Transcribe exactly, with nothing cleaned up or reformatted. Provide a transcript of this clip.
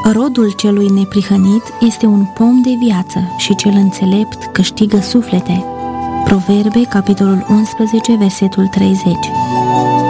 Rodul celui neprihănit este un pom de viață și cel înțelept câștigă suflete. Proverbe, capitolul unsprezece, versetul treizeci.